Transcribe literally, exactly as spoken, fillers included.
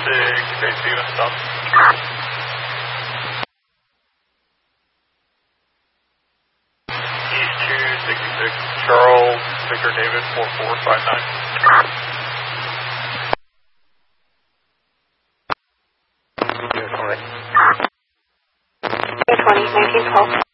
six, okay, so you're going to stop. East two sixty-six, Charles, Victor David, four four five nine. twenty, nineteen twelve.